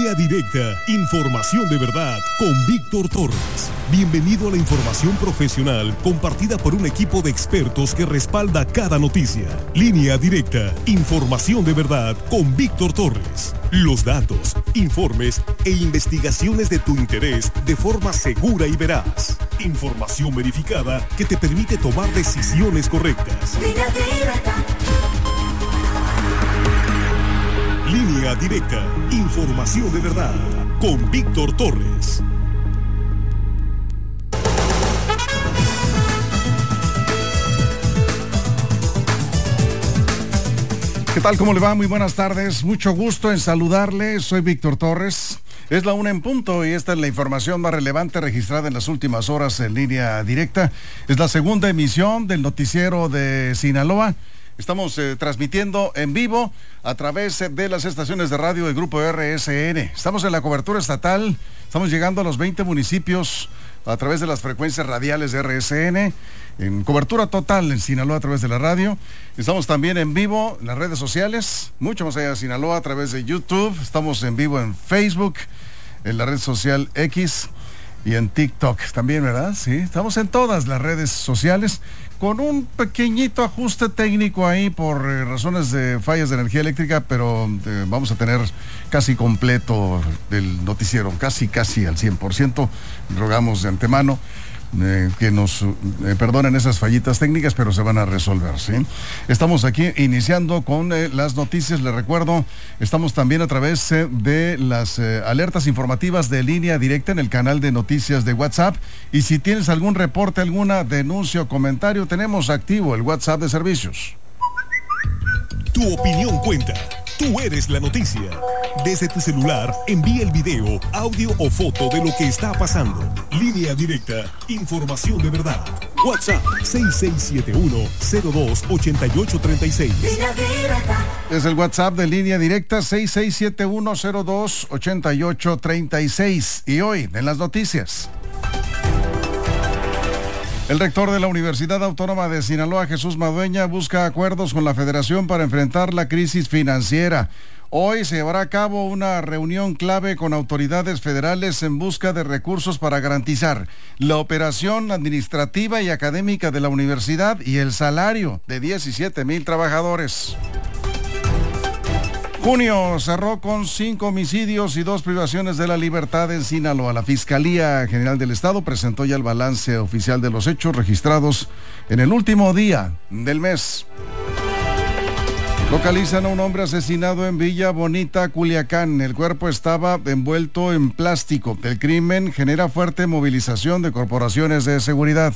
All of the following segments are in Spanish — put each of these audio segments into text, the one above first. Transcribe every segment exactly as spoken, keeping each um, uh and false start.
Línea Directa, información de verdad con Víctor Torres. Bienvenido a la información profesional compartida por un equipo de expertos que respalda cada noticia. Línea Directa, información de verdad con Víctor Torres. Los datos, informes e investigaciones de tu interés de forma segura y veraz. Información verificada que te permite tomar decisiones correctas. Línea Directa. Línea Directa, información de verdad, con Víctor Torres. ¿Qué tal? ¿Cómo le va? Muy buenas tardes. Mucho gusto en saludarle. Soy Víctor Torres. Es la una en punto y esta es la información más relevante registrada en las últimas horas en Línea Directa. Es la segunda emisión del noticiero de Sinaloa. Estamos eh, transmitiendo en vivo a través de las estaciones de radio del Grupo R S N. Estamos en la cobertura estatal, estamos llegando a los veinte municipios a través de las frecuencias radiales de R S N, en cobertura total en Sinaloa a través de la radio. Estamos también en vivo en las redes sociales, mucho más allá de Sinaloa, a través de YouTube. Estamos en vivo en Facebook, en la red social X y en TikTok también, ¿verdad? Sí, estamos en todas las redes sociales, con un pequeñito ajuste técnico ahí por eh, razones de fallas de energía eléctrica, pero eh, vamos a tener casi completo el noticiero, casi casi al cien por ciento. Rogamos de antemano eh, que nos eh, perdonen esas fallitas técnicas, pero se van a resolver, ¿sí? Estamos aquí iniciando con eh, las noticias. Les recuerdo, estamos también a través eh, de las eh, alertas informativas de Línea Directa en el canal de noticias de WhatsApp. Y si tienes algún reporte, alguna denuncia o comentario, tenemos activo el WhatsApp de servicios. Tu opinión cuenta. Tú eres la noticia. Desde tu celular, envía el video, audio o foto de lo que está pasando. Línea Directa, información de verdad. WhatsApp seis seis siete uno, cero dos, ocho ocho tres seis. Línea Directa. Es el WhatsApp de Línea Directa seis seis siete uno, cero dos, ocho ocho tres seis. Y hoy, en las noticias. El rector de la Universidad Autónoma de Sinaloa, Jesús Madueña, busca acuerdos con la Federación para enfrentar la crisis financiera. Hoy se llevará a cabo una reunión clave con autoridades federales en busca de recursos para garantizar la operación administrativa y académica de la universidad y el salario de diecisiete mil trabajadores. Junio cerró con cinco homicidios y dos privaciones de la libertad en Sinaloa. La Fiscalía General del Estado presentó ya el balance oficial de los hechos registrados en el último día del mes. Localizan a un hombre asesinado en Villa Bonita, Culiacán. El cuerpo estaba envuelto en plástico. El crimen genera fuerte movilización de corporaciones de seguridad.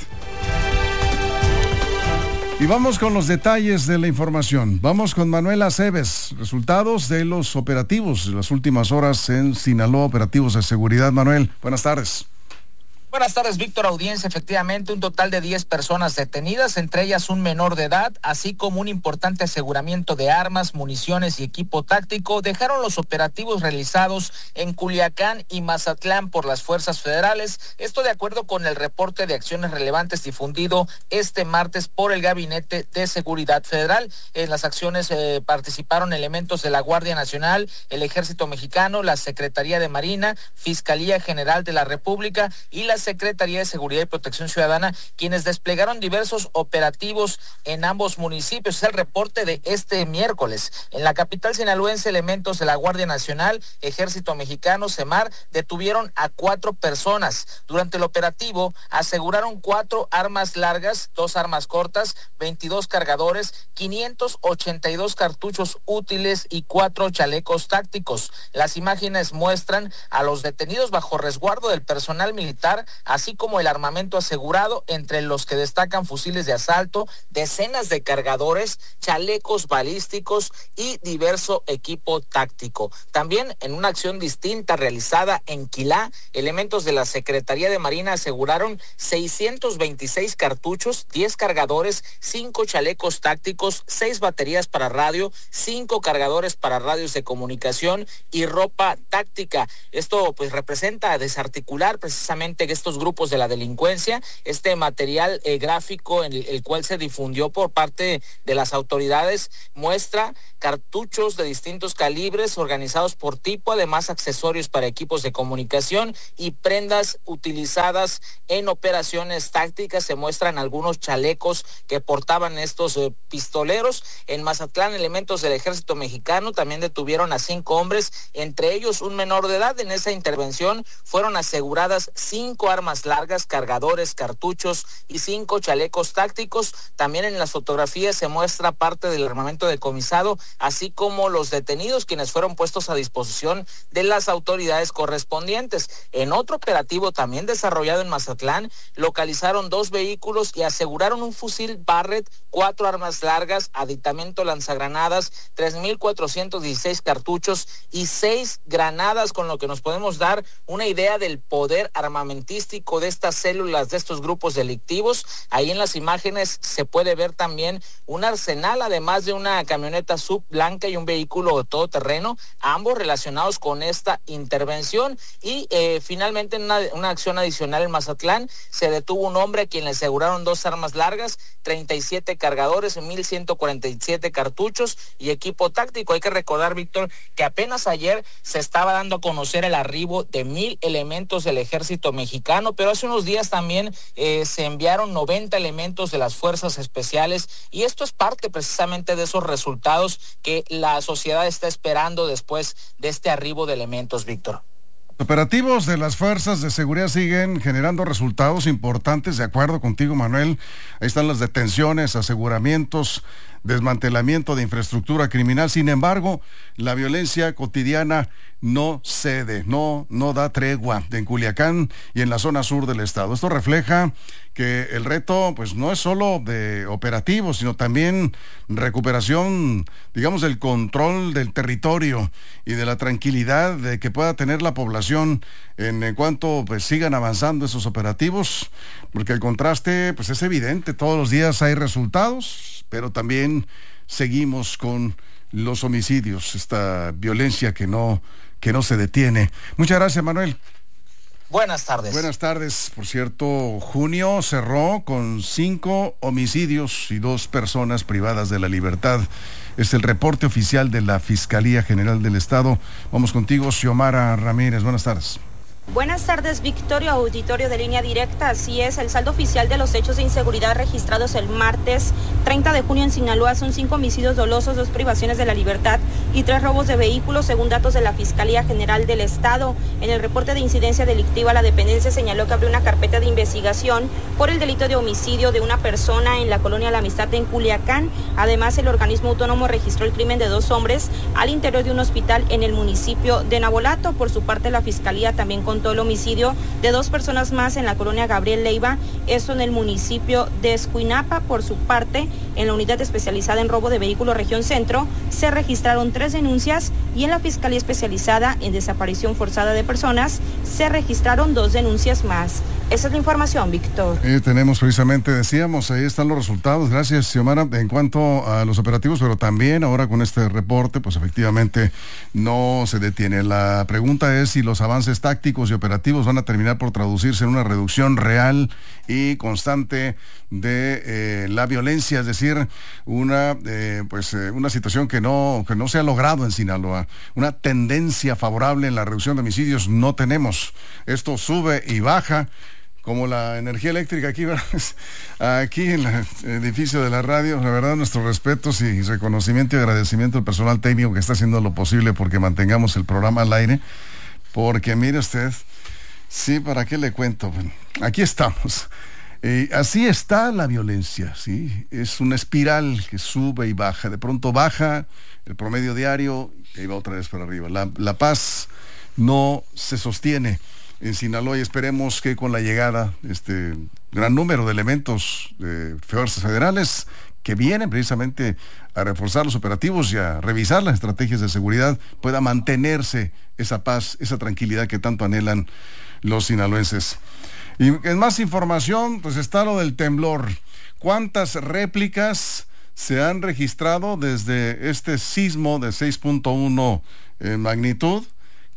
Y vamos con los detalles de la información. Vamos con Manuel Aceves. Resultados de los operativos de las últimas horas en Sinaloa, operativos de seguridad. Manuel, buenas tardes. Buenas tardes, Víctor, audiencia. Efectivamente, un total de diez personas detenidas, entre ellas un menor de edad, así como un importante aseguramiento de armas, municiones y equipo táctico, dejaron los operativos realizados en Culiacán y Mazatlán por las fuerzas federales. Esto de acuerdo con el reporte de acciones relevantes difundido este martes por el Gabinete de Seguridad Federal. En las acciones eh, participaron elementos de la Guardia Nacional, el Ejército Mexicano, la Secretaría de Marina, Fiscalía General de la República y la Secretaría de Seguridad y Protección Ciudadana, quienes desplegaron diversos operativos en ambos municipios. Es el reporte de este miércoles. En la capital sinaloense, elementos de la Guardia Nacional, Ejército Mexicano, CEMAR, detuvieron a cuatro personas. Durante el operativo, aseguraron cuatro armas largas, dos armas cortas, veintidós cargadores, quinientos ochenta y dos cartuchos útiles y cuatro chalecos tácticos. Las imágenes muestran a los detenidos bajo resguardo del personal militar, así como el armamento asegurado, entre los que destacan fusiles de asalto, decenas de cargadores, chalecos balísticos y diverso equipo táctico. También en una acción distinta realizada en Quilá, elementos de la Secretaría de Marina aseguraron seiscientos veintiséis cartuchos, diez cargadores, cinco chalecos tácticos, seis baterías para radio, cinco cargadores para radios de comunicación y ropa táctica. Esto pues representa desarticular precisamente este estos grupos de la delincuencia. Este material eh, gráfico en el, el cual se difundió por parte de las autoridades muestra cartuchos de distintos calibres organizados por tipo, además accesorios para equipos de comunicación y prendas utilizadas en operaciones tácticas. Se muestran algunos chalecos que portaban estos eh, pistoleros. En Mazatlán, elementos del ejército mexicano también detuvieron a cinco hombres, entre ellos un menor de edad. En esa intervención fueron aseguradas cinco armas largas, cargadores, cartuchos y cinco chalecos tácticos. También en las fotografías se muestra parte del armamento decomisado, así como los detenidos, quienes fueron puestos a disposición de las autoridades correspondientes. En otro operativo también desarrollado en Mazatlán, localizaron dos vehículos y aseguraron un fusil Barrett, cuatro armas largas, aditamento lanzagranadas, tres mil cuatrocientos dieciséis cartuchos y seis granadas, con lo que nos podemos dar una idea del poder armamentístico de estas células, de estos grupos delictivos. Ahí en las imágenes se puede ver también un arsenal, además de una camioneta sub blanca y un vehículo todoterreno, ambos relacionados con esta intervención. Y eh, finalmente en una, una acción adicional en Mazatlán se detuvo un hombre a quien le aseguraron dos armas largas, treinta y siete cargadores, mil ciento cuarenta y siete cartuchos y equipo táctico. Hay que recordar, Víctor, que apenas ayer se estaba dando a conocer el arribo de mil elementos del ejército mexicano, pero hace unos días también eh, se enviaron noventa elementos de las fuerzas especiales, y esto es parte precisamente de esos resultados que la sociedad está esperando después de este arribo de elementos, Víctor. Operativos de las fuerzas de seguridad siguen generando resultados importantes, de acuerdo contigo, Manuel. Ahí están las detenciones, aseguramientos, desmantelamiento de infraestructura criminal. Sin embargo, la violencia cotidiana no cede, no, no da tregua en Culiacán y en la zona sur del estado. Esto refleja que el reto pues no es solo de operativos, sino también recuperación, digamos, del control del territorio y de la tranquilidad de que pueda tener la población en, en cuanto pues sigan avanzando esos operativos, porque el contraste pues es evidente. Todos los días hay resultados, pero también seguimos con los homicidios, esta violencia que no, que no se detiene. Muchas gracias, Manuel. Buenas tardes. Buenas tardes. Por cierto, junio cerró con cinco homicidios y dos personas privadas de la libertad. Es el reporte oficial de la Fiscalía General del Estado. Vamos contigo, Xiomara Ramírez. Buenas tardes. Buenas tardes, Victorio, auditorio de Línea Directa. Así es, el saldo oficial de los hechos de inseguridad registrados el martes treinta de junio en Sinaloa son cinco homicidios dolosos, dos privaciones de la libertad y tres robos de vehículos, según datos de la Fiscalía General del Estado. En el reporte de incidencia delictiva, la dependencia señaló que abrió una carpeta de investigación por el delito de homicidio de una persona en la colonia La Amistad en Culiacán. Además, el organismo autónomo registró el crimen de dos hombres al interior de un hospital en el municipio de Navolato. Por su parte, la Fiscalía también contó el homicidio de dos personas más en la colonia Gabriel Leiva, eso en el municipio de Escuinapa. Por su parte, en la unidad especializada en robo de vehículos región centro, se registraron tres denuncias y en la Fiscalía especializada en desaparición forzada de personas se registraron dos denuncias más. Esa es la información, Víctor. Eh, tenemos precisamente, decíamos, ahí están los resultados. Gracias, Xiomara, en cuanto a los operativos, pero también ahora con este reporte, pues efectivamente no se detiene. La pregunta es si los avances tácticos y operativos van a terminar por traducirse en una reducción real y constante de eh, la violencia, es decir, una eh, pues eh, una situación que no que no se ha logrado en Sinaloa, una tendencia favorable en la reducción de homicidios no tenemos. Esto sube y baja como la energía eléctrica aquí, ¿verdad? Aquí en el edificio de la radio. La verdad, nuestros respetos y reconocimiento y agradecimiento al personal técnico que está haciendo lo posible porque mantengamos el programa al aire. Porque mire usted, sí, ¿para qué le cuento? Bueno, aquí estamos. Eh, así está la violencia, ¿sí? Es una espiral que sube y baja. De pronto baja el promedio diario y va otra vez para arriba. La, la paz no se sostiene en Sinaloa y esperemos que con la llegada de este gran número de elementos de fuerzas federales que vienen precisamente a reforzar los operativos y a revisar las estrategias de seguridad, pueda mantenerse esa paz, esa tranquilidad que tanto anhelan los sinaloenses. Y en más información, pues está lo del temblor. ¿Cuántas réplicas se han registrado desde este sismo de seis punto uno en magnitud?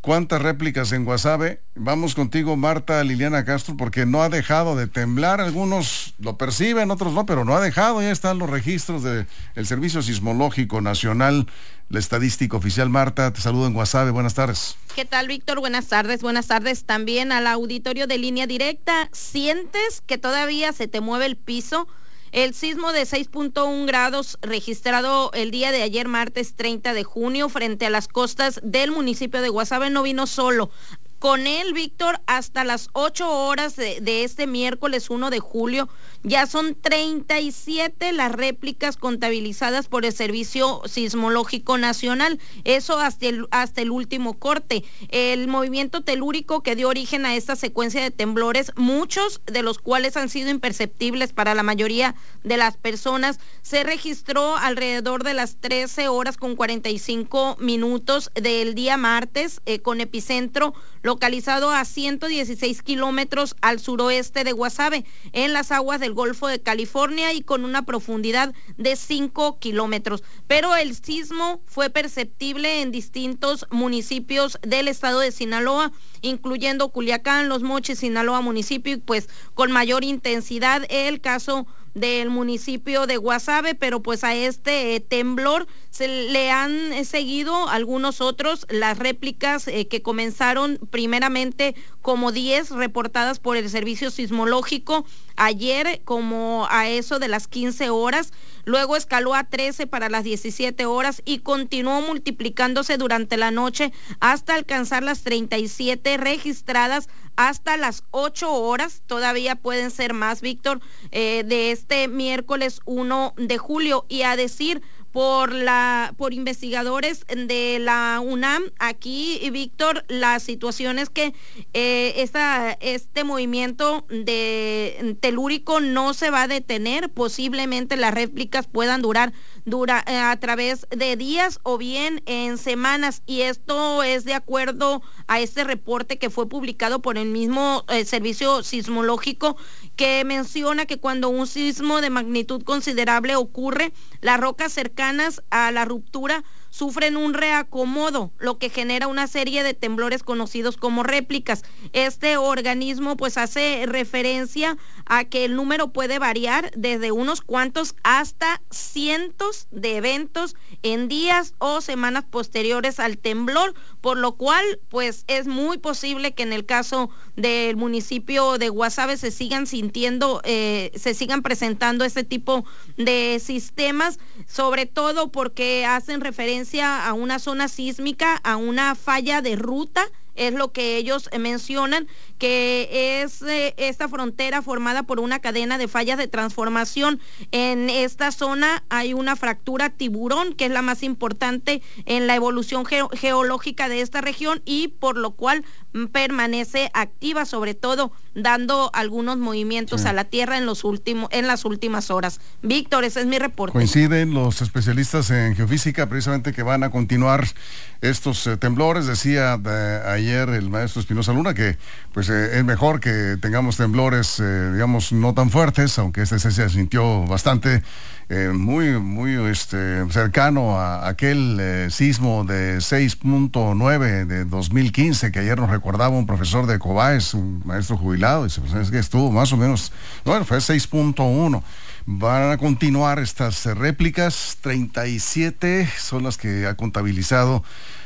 cuántas réplicas en Guasave. Vamos contigo, Marta Liliana Castro, porque no ha dejado de temblar. Algunos lo perciben, otros no, pero no ha dejado. Ya están los registros del Servicio Sismológico Nacional, la estadística oficial. Marta, te saludo en Guasave. Buenas tardes. ¿Qué tal, Víctor? Buenas tardes. Buenas tardes también al auditorio de Línea Directa. ¿Sientes que todavía se te mueve el piso? El sismo de seis punto uno grados registrado el día de ayer, martes treinta de junio, frente a las costas del municipio de Guasave, no vino solo. Con él, Víctor, hasta las ocho horas de, de este miércoles uno de julio, ya son treinta y siete las réplicas contabilizadas por el Servicio Sismológico Nacional, eso hasta el, hasta el último corte. El movimiento telúrico que dio origen a esta secuencia de temblores, muchos de los cuales han sido imperceptibles para la mayoría de las personas, se registró alrededor de las trece horas con cuarenta y cinco minutos del día martes, eh, con epicentro localizado a ciento dieciséis kilómetros al suroeste de Guasave, en las aguas del Golfo de California, y con una profundidad de cinco kilómetros. Pero el sismo fue perceptible en distintos municipios del estado de Sinaloa, incluyendo Culiacán, Los Mochis, Sinaloa municipio, y pues con mayor intensidad el caso del municipio de Guasave, pero pues a este eh, temblor se le han eh, seguido algunos otros, las réplicas eh, que comenzaron primeramente como diez reportadas por el Servicio Sismológico ayer como a eso de las quince horas, luego escaló a trece para las diecisiete horas y continuó multiplicándose durante la noche hasta alcanzar las treinta y siete registradas hasta las ocho horas, todavía pueden ser más, Víctor, eh, de este miércoles uno de julio, y a decir por la por investigadores de la UNAM, aquí, Víctor, la situación es que eh, esta, este movimiento de telúrico no se va a detener, posiblemente las réplicas puedan durar dura eh, a través de días o bien en semanas, y esto es de acuerdo a este reporte que fue publicado por el mismo eh, Servicio Sismológico, que menciona que cuando un sismo de magnitud considerable ocurre, las rocas cercanas a la ruptura sufren un reacomodo, lo que genera una serie de temblores conocidos como réplicas. Este organismo pues hace referencia a que el número puede variar desde unos cuantos hasta cientos de eventos en días o semanas posteriores al temblor, por lo cual pues es muy posible que en el caso del municipio de Guasave se sigan sintiendo, eh, se sigan presentando este tipo de sistemas, sobre todo porque hacen referencia a una zona sísmica, a una falla de ruta, es lo que ellos mencionan, que es eh, esta frontera formada por una cadena de fallas de transformación. En esta zona hay una fractura tiburón, que es la más importante en la evolución ge- geológica de esta región, y por lo cual permanece activa, sobre todo dando algunos movimientos sí. a la tierra en los últimos en las últimas horas. Víctor, ese es mi reporte. Coinciden los especialistas en geofísica precisamente que van a continuar estos eh, temblores. Decía de, ayer el maestro Espinosa Luna que pues eh, es mejor que tengamos temblores eh, digamos no tan fuertes, aunque este se sintió bastante eh, muy muy este cercano a aquel eh, sismo de seis punto nueve de dos mil quince que ayer nos recordaba un profesor de Cobaes, un maestro jubilado, y dice, pues es que estuvo más o menos, bueno, fue seis punto uno. Van a continuar estas réplicas, treinta y siete son las que ha contabilizado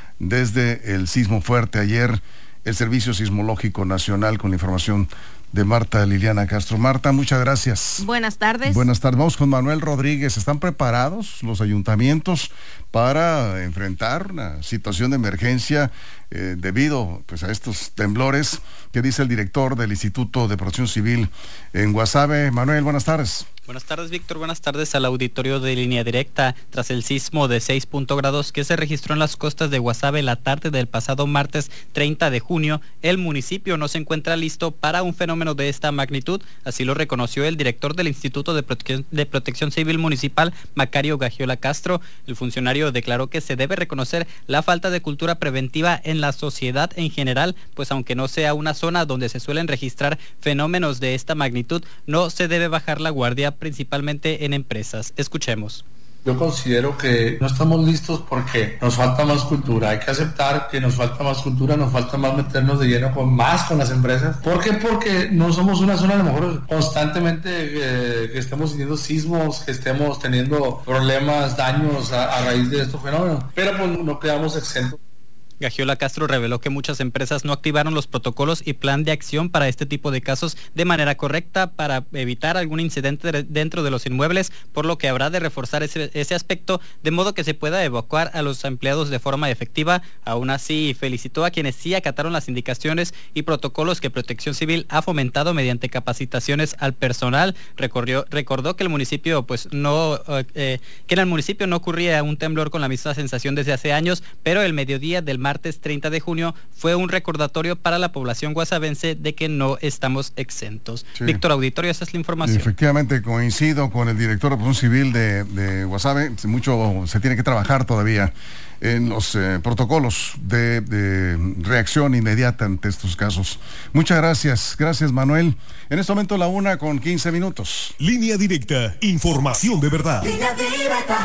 desde el sismo fuerte ayer el Servicio Sismológico Nacional, con la información de Marta Liliana Castro. Marta, muchas gracias. Buenas tardes. Buenas tardes. Vamos con Manuel Rodríguez. ¿Están preparados los ayuntamientos para enfrentar una situación de emergencia eh, debido pues a estos temblores? ¿Qué dice el director del Instituto de Protección Civil en Guasave? Manuel, buenas tardes. Buenas tardes, Víctor. Buenas tardes al auditorio de Línea Directa. Tras el sismo de seis grados que se registró en las costas de Guasave la tarde del pasado martes treinta de junio, el municipio no se encuentra listo para un fenómeno de esta magnitud. Así lo reconoció el director del Instituto de Protección, de Protección Civil Municipal, Macario Gagiola Castro. El funcionario declaró que se debe reconocer la falta de cultura preventiva en la sociedad en general, pues aunque no sea una zona donde se suelen registrar fenómenos de esta magnitud, no se debe bajar la guardia, principalmente en empresas. Escuchemos. Yo considero que no estamos listos porque nos falta más cultura. Hay que aceptar que nos falta más cultura, nos falta más meternos de lleno con más con las empresas. ¿Por qué? Porque no somos una zona, a lo mejor constantemente eh, que estemos teniendo sismos, que estemos teniendo problemas, daños a, a raíz de estos fenómenos. Pero pues no quedamos exentos. Gagiola Castro reveló que muchas empresas no activaron los protocolos y plan de acción para este tipo de casos de manera correcta para evitar algún incidente dentro de los inmuebles, por lo que habrá de reforzar ese, ese aspecto de modo que se pueda evacuar a los empleados de forma efectiva. Aún así, felicitó a quienes sí acataron las indicaciones y protocolos que Protección Civil ha fomentado mediante capacitaciones al personal. Recordó, recordó que el municipio, pues no, eh, que en el municipio no ocurría un temblor con la misma sensación desde hace años, pero el mediodía del martes treinta de junio fue un recordatorio para la población guasavense de que no estamos exentos. Sí. Víctor Auditorio, esa es la información. Y efectivamente coincido con el director de Protección Civil de, de Guasave, mucho se tiene que trabajar todavía en los eh, protocolos de, de reacción inmediata ante estos casos. Muchas gracias, gracias Manuel. En este momento la una con quince minutos. Línea directa, información de verdad. Línea directa.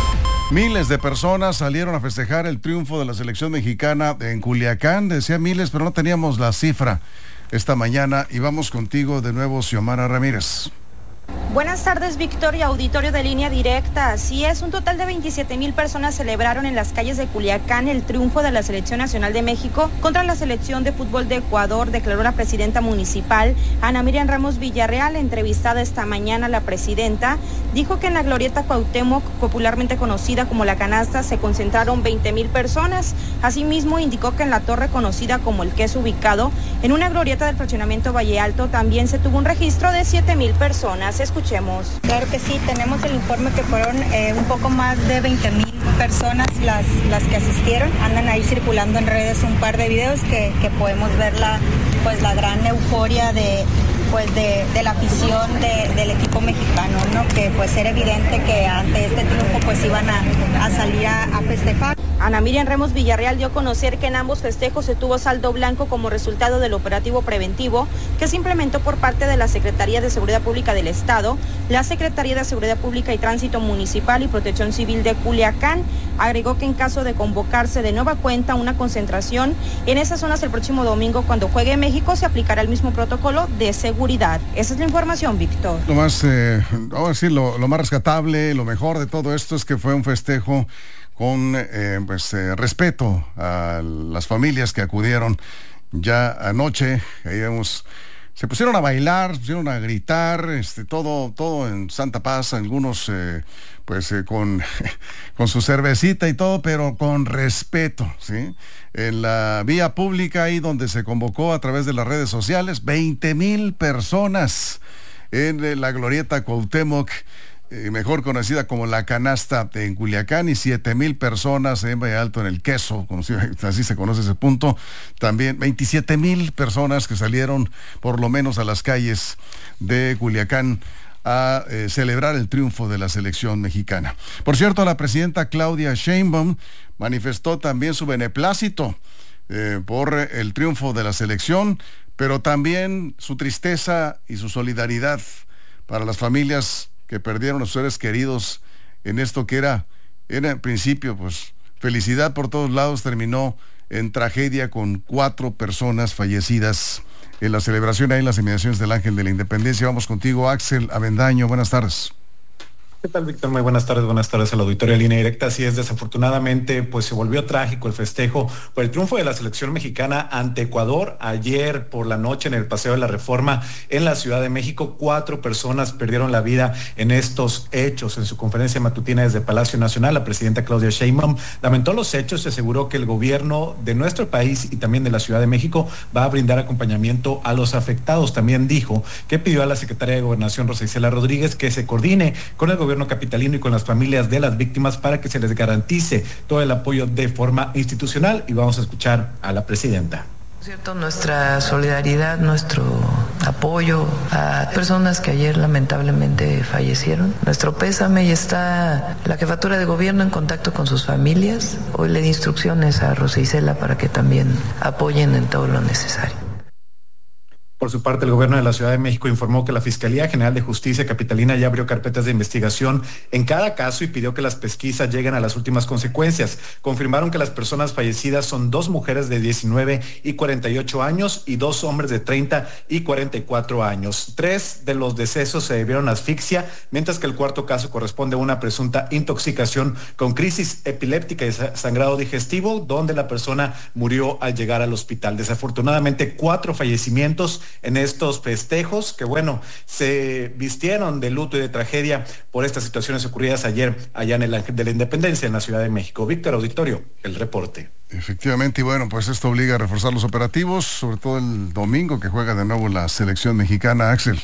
Miles de personas salieron a festejar el triunfo de la selección mexicana en Culiacán. Decía miles, pero no teníamos la cifra esta mañana. Y vamos contigo de nuevo, Xiomara Ramírez. Buenas tardes, Victoria, auditorio de Línea Directa. Así es, un total de veintisiete mil personas celebraron en las calles de Culiacán el triunfo de la Selección Nacional de México contra la Selección de Fútbol de Ecuador, declaró la presidenta municipal, Ana Miriam Ramos Villarreal. Entrevistada esta mañana, la presidenta dijo que en la glorieta Cuauhtémoc, popularmente conocida como La Canasta, se concentraron veinte mil personas. Asimismo, indicó que en la torre conocida como El Queso, ubicado en una glorieta del fraccionamiento Valle Alto, también se tuvo un registro de siete mil personas. Escuchemos. Claro que sí, tenemos el informe que fueron eh, un poco más de veinte mil personas las, las que asistieron. Andan ahí circulando en redes un par de videos que, que podemos ver la, pues, la gran euforia de, pues, de, de la afición de, del equipo mexicano, ¿no? Que pues era evidente que ante este triunfo pues iban a, a salir a, a festejar. Ana Miriam Ramos Villarreal dio a conocer que en ambos festejos se tuvo saldo blanco como resultado del operativo preventivo que se implementó por parte de la Secretaría de Seguridad Pública del Estado, la Secretaría de Seguridad Pública y Tránsito Municipal y Protección Civil de Culiacán. Agregó que en caso de convocarse de nueva cuenta una concentración en esas zonas el próximo domingo cuando juegue México, se aplicará el mismo protocolo de seguridad. Esa es la información, Víctor. Lo más, eh, vamos a decir, lo, lo más rescatable, lo mejor de todo esto es que fue un festejo con eh, pues, eh, respeto a las familias que acudieron. Ya anoche, ahí vemos, se pusieron a bailar, se pusieron a gritar, este, todo, todo en santa paz, algunos eh, pues eh, con, con su cervecita y todo, pero con respeto, ¿sí? En la vía pública, ahí donde se convocó a través de las redes sociales, veinte mil personas en la glorieta Cuauhtémoc, Eh, mejor conocida como La Canasta en Culiacán, y siete mil personas en Valle Alto, en El Queso, conocido, así se conoce ese punto. También veintisiete mil personas que salieron por lo menos a las calles de Culiacán a eh, celebrar el triunfo de la selección mexicana. Por cierto, la presidenta Claudia Sheinbaum manifestó también su beneplácito eh, por el triunfo de la selección, pero también su tristeza y su solidaridad para las familias que perdieron a sus seres queridos en esto que era, era en principio, pues, felicidad por todos lados, terminó en tragedia con cuatro personas fallecidas en la celebración ahí en las inmediaciones del Ángel de la Independencia. Vamos contigo, Axel Avendaño, buenas tardes. ¿Qué tal, Víctor? Muy buenas tardes, buenas tardes al auditorio de Línea Directa. Así es, desafortunadamente, pues se volvió trágico el festejo por el triunfo de la selección mexicana ante Ecuador ayer por la noche en el Paseo de la Reforma en la Ciudad de México. Cuatro personas perdieron la vida en estos hechos. En su conferencia matutina desde Palacio Nacional, la presidenta Claudia Sheinbaum lamentó los hechos y aseguró que el gobierno de nuestro país y también de la Ciudad de México va a brindar acompañamiento a los afectados. También dijo que pidió a la secretaria de Gobernación, Rosa Isela Rodríguez, que se coordine con el gobierno capitalino y con las familias de las víctimas para que se les garantice todo el apoyo de forma institucional. Y vamos a escuchar a la presidenta. Cierto, nuestra solidaridad, nuestro apoyo a personas que ayer lamentablemente fallecieron. Nuestro pésame, y está la jefatura de gobierno en contacto con sus familias. Hoy le di instrucciones a Rosa Isela para que también apoyen en todo lo necesario. Por su parte, el gobierno de la Ciudad de México informó que la Fiscalía General de Justicia Capitalina ya abrió carpetas de investigación en cada caso y pidió que las pesquisas lleguen a las últimas consecuencias. Confirmaron que las personas fallecidas son dos mujeres de diecinueve y cuarenta y ocho años y dos hombres de treinta y cuarenta y cuatro años. Tres de los decesos se debieron a asfixia, mientras que el cuarto caso corresponde a una presunta intoxicación con crisis epiléptica y sangrado digestivo, donde la persona murió al llegar al hospital. Desafortunadamente, cuatro fallecimientos en estos festejos que, bueno, se vistieron de luto y de tragedia por estas situaciones ocurridas ayer allá en el Ángel de la Independencia en la Ciudad de México. Víctor Auditorio, el reporte. Efectivamente, y bueno, pues esto obliga a reforzar los operativos, sobre todo el domingo que juega de nuevo la selección mexicana. Axel.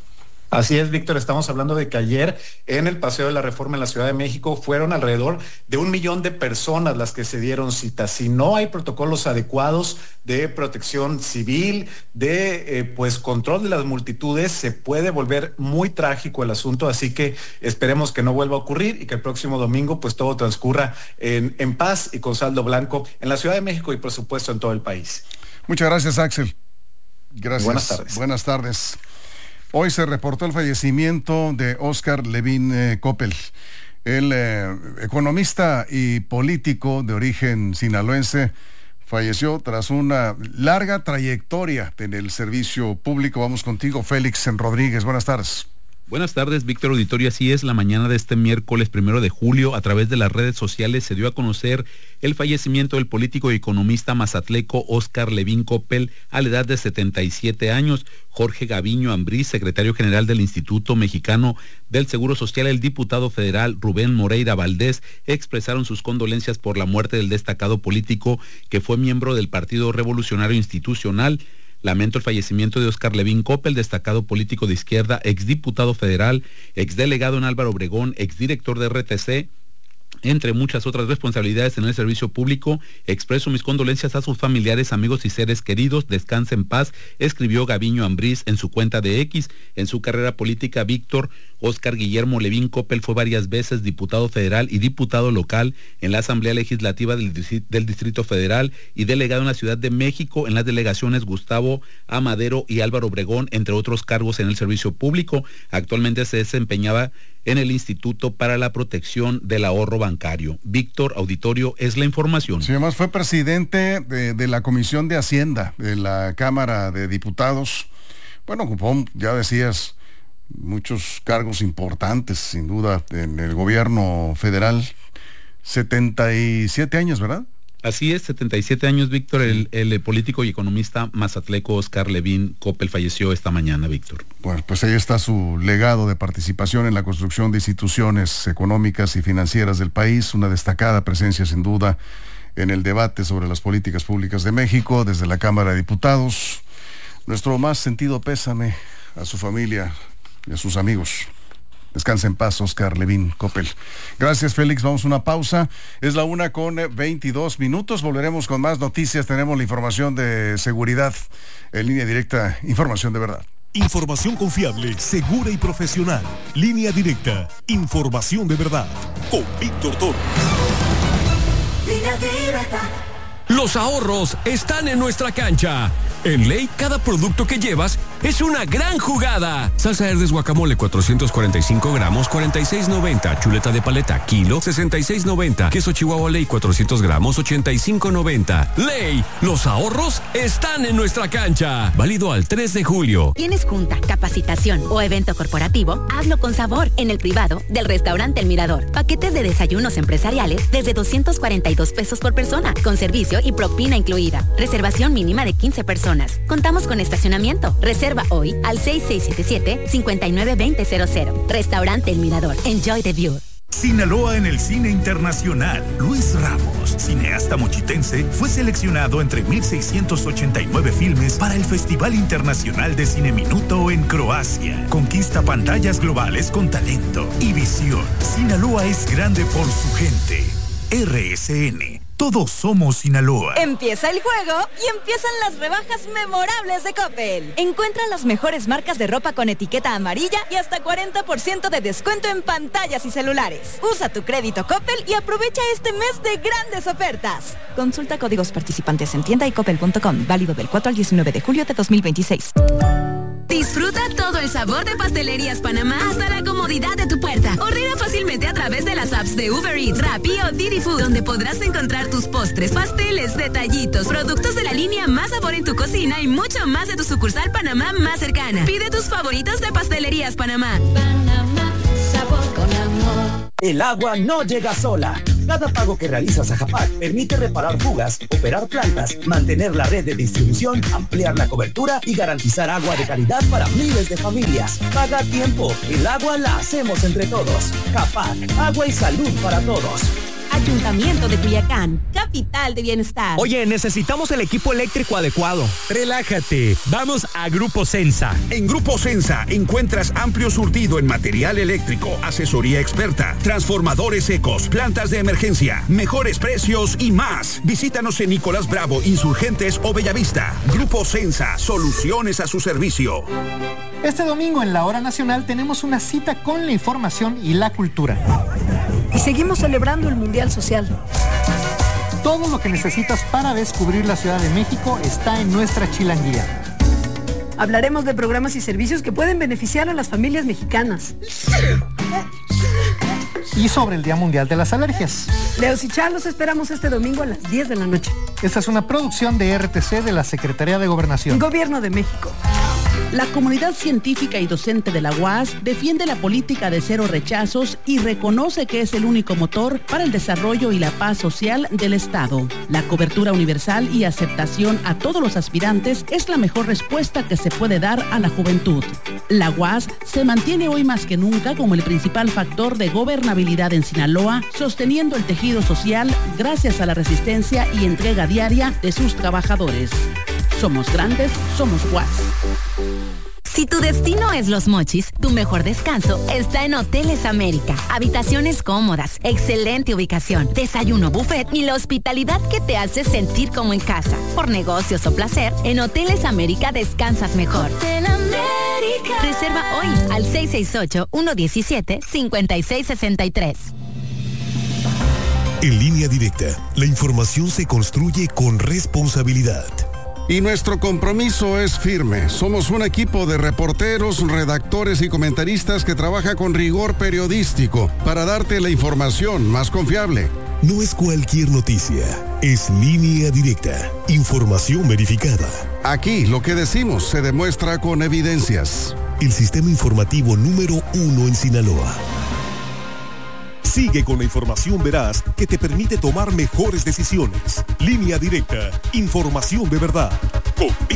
Así es, Víctor, estamos hablando de que ayer en el Paseo de la Reforma en la Ciudad de México fueron alrededor de un millón de personas las que se dieron cita. Si no hay protocolos adecuados de protección civil, de eh, pues control de las multitudes, se puede volver muy trágico el asunto, así que esperemos que no vuelva a ocurrir y que el próximo domingo pues todo transcurra en, en paz y con saldo blanco en la Ciudad de México y por supuesto en todo el país. Muchas gracias, Axel. Gracias. Buenas tardes. Buenas tardes. Hoy se reportó el fallecimiento de Óscar Levín eh, Coppel, el eh, economista y político de origen sinaloense. Falleció tras una larga trayectoria en el servicio público. Vamos contigo, Félix Rodríguez. Buenas tardes. Buenas tardes, Víctor Auditorio. Así es, la mañana de este miércoles primero de julio, a través de las redes sociales se dio a conocer el fallecimiento del político y economista mazatleco Óscar Levín Coppel a la edad de setenta y siete años. Jorge Gaviño Ambriz, secretario general del Instituto Mexicano del Seguro Social, el diputado federal Rubén Moreira Valdés expresaron sus condolencias por la muerte del destacado político que fue miembro del Partido Revolucionario Institucional. Lamento el fallecimiento de Óscar Levín Coppel, destacado político de izquierda, exdiputado federal, exdelegado en Álvaro Obregón, exdirector de R T C, entre muchas otras responsabilidades en el servicio público. Expreso mis condolencias a sus familiares, amigos y seres queridos. Descanse en paz, escribió Gaviño Ambriz en su cuenta de X. En su carrera política, Víctor Óscar Guillermo Levín Coppel fue varias veces diputado federal y diputado local en la Asamblea Legislativa del, del Distrito Federal y delegado en la Ciudad de México en las delegaciones Gustavo Amadero y Álvaro Obregón, entre otros cargos en el servicio público. Actualmente se desempeñaba en el Instituto para la Protección del Ahorro Bancario. Víctor Auditorio, es la información. Sí, además fue presidente de, de la Comisión de Hacienda de la Cámara de Diputados. Bueno, ocupó, ya decías, muchos cargos importantes, sin duda, en el gobierno federal. setenta y siete años, ¿verdad? Así es, setenta y siete años, Víctor. El, el político y economista mazatleco Óscar Levín Coppel falleció esta mañana, Víctor. Bueno, pues ahí está su legado de participación en la construcción de instituciones económicas y financieras del país, una destacada presencia sin duda en el debate sobre las políticas públicas de México desde la Cámara de Diputados. Nuestro más sentido pésame a su familia y a sus amigos. Descansa en paz, Óscar Levín Coppel. Gracias, Félix. Vamos a una pausa. Es la una con veintidós minutos. Volveremos con más noticias. Tenemos la información de seguridad en Línea Directa. Información de verdad. Información confiable, segura y profesional. Línea Directa. Información de verdad. Con Víctor Torres. Línea Directa. Los ahorros están en nuestra cancha. En Ley, cada producto que llevas es una gran jugada. Salsa Herdes Guacamole, cuatrocientos cuarenta y cinco gramos, cuarenta y seis noventa. Chuleta de paleta, kilo, sesenta y seis noventa. Queso Chihuahua Ley, cuatrocientos gramos, ochenta y cinco noventa. Ley, los ahorros están en nuestra cancha. Válido al tres de julio. ¿Tienes junta, capacitación o evento corporativo? Hazlo con sabor en el privado del restaurante El Mirador. Paquetes de desayunos empresariales desde doscientos cuarenta y dos pesos por persona, con servicio y propina incluida. Reservación mínima de quince personas. Contamos con estacionamiento. Reserva hoy al seis seis siete siete, cinco nueve dos cero cero cero. Restaurante El Mirador. Enjoy the view. Sinaloa en el cine internacional. Luis Ramos, cineasta mochitense, fue seleccionado entre mil seiscientos ochenta y nueve filmes para el Festival Internacional de Cine Minuto en Croacia. Conquista pantallas globales con talento y visión. Sinaloa es grande por su gente. R S N. Todos somos Sinaloa. Empieza el juego y empiezan las rebajas memorables de Coppel. Encuentra las mejores marcas de ropa con etiqueta amarilla y hasta cuarenta por ciento de descuento en pantallas y celulares. Usa tu crédito Coppel y aprovecha este mes de grandes ofertas. Consulta códigos participantes en tienda y coppel punto com. Válido del cuatro al diecinueve de julio de dos mil veintiséis. Disfruta todo el sabor de Pastelerías Panamá hasta la comodidad de tu puerta. Ordena fácilmente a través de las apps de Uber Eats, Rappi o Didi Food, donde podrás encontrar tus postres, pasteles, detallitos, productos de la línea Más Sabor en tu cocina y mucho más de tu sucursal Panamá más cercana. Pide tus favoritos de Pastelerías Panamá. Panamá, sabor con amor. El agua no llega sola. Cada pago que realizas a Japac permite reparar fugas, operar plantas, mantener la red de distribución, ampliar la cobertura y garantizar agua de calidad para miles de familias. Paga a tiempo. El agua la hacemos entre todos. Japac, agua y salud para todos. Ayuntamiento de Culiacán, capital de bienestar. Oye, necesitamos el equipo eléctrico adecuado. Relájate, vamos a Grupo Sensa. En Grupo Sensa encuentras amplio surtido en material eléctrico, asesoría experta, transformadores secos, plantas de emergencia, mejores precios y más. Visítanos en Nicolás Bravo, Insurgentes o Bellavista. Grupo Sensa, soluciones a su servicio. Este domingo en la Hora Nacional tenemos una cita con la información y la cultura. Y seguimos celebrando el Mundial Social. Todo lo que necesitas para descubrir la Ciudad de México está en nuestra chilanguía. Hablaremos de programas y servicios que pueden beneficiar a las familias mexicanas. Y sobre el Día Mundial de las Alergias. Leos y Char los esperamos este domingo a las diez de la noche. Esta es una producción de R T C de la Secretaría de Gobernación. Gobierno de México. La comunidad científica y docente de la U A S defiende la política de cero rechazos y reconoce que es el único motor para el desarrollo y la paz social del Estado. La cobertura universal y aceptación a todos los aspirantes es la mejor respuesta que se puede dar a la juventud. La U A S se mantiene hoy más que nunca como el principal factor de gobernabilidad en Sinaloa, sosteniendo el tejido social gracias a la resistencia y entrega diaria de sus trabajadores. Somos grandes, somos U A S. Si tu destino es Los Mochis, tu mejor descanso está en Hoteles América. Habitaciones cómodas, excelente ubicación, desayuno buffet y la hospitalidad que te hace sentir como en casa. Por negocios o placer, en Hoteles América descansas mejor. Hotel América. Reserva hoy al seis seis ocho, uno uno siete, cinco seis seis tres. En Línea Directa, la información se construye con responsabilidad. Y nuestro compromiso es firme. Somos un equipo de reporteros, redactores y comentaristas que trabaja con rigor periodístico para darte la información más confiable. No es cualquier noticia, es Línea Directa, información verificada. Aquí lo que decimos se demuestra con evidencias. El sistema informativo número uno en Sinaloa. Sigue con la información veraz que te permite tomar mejores decisiones. Línea Directa, información de verdad. Con